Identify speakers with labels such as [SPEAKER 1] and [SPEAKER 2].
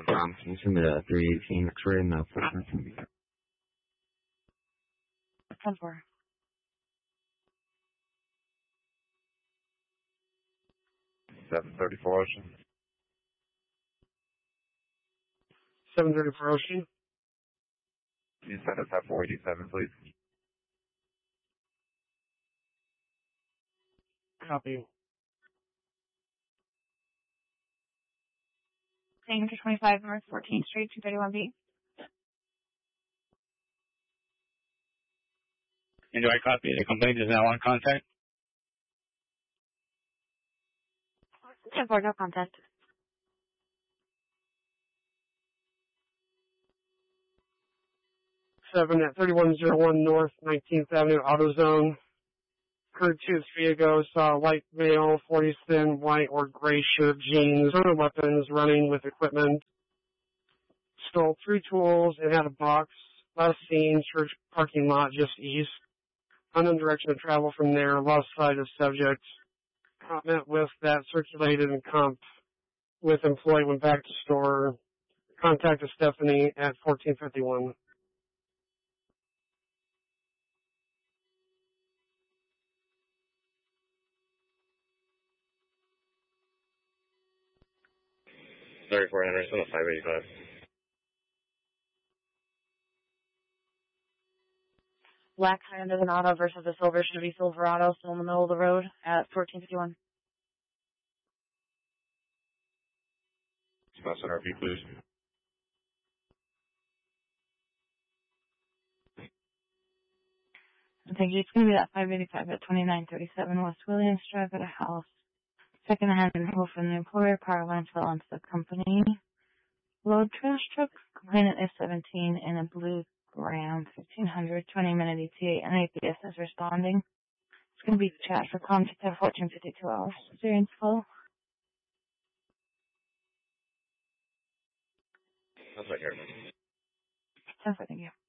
[SPEAKER 1] Can you send me the 318 X-ray and the 413?
[SPEAKER 2] 10-4.
[SPEAKER 3] 734 Ocean.
[SPEAKER 4] 734 Ocean.
[SPEAKER 3] Can you send us that 487, please?
[SPEAKER 4] Copy.
[SPEAKER 2] Danger 25 North 14th Street, 231B.
[SPEAKER 5] And do I copy? The complaint is now on contact?
[SPEAKER 2] 10-4, no contact.
[SPEAKER 4] 7 at 3101 North 19th Avenue, AutoZone. Heard 2-3 ago, saw a white male, 40 thin, white or gray shirt, jeans, other weapons, running with equipment. Stole 3 tools and had a box. Last seen, church parking lot just east. Unknown direction of travel from there, lost sight of subject. Comment with that circulated and comp with employee went back to store. Contacted Stephanie at 1451.
[SPEAKER 3] Sorry for Anderson at 585.
[SPEAKER 2] Black Hyundai Sonata versus a silver Chevy Silverado, still in the middle of the road at 1451.
[SPEAKER 3] Spouse and RP, please.
[SPEAKER 2] Thank you. It's going to be that 585 at 2937 West Williams Drive at a house. Second-hand info from the employer. Power line fell onto the company. Load trash truck. Complainant is 17 in a blue Ram 1500, 20-minute ETA, and APS is responding. It's going to be chat for contact at 1452 hours. Experience full.
[SPEAKER 3] That's right here.
[SPEAKER 2] Sounds good, thank you.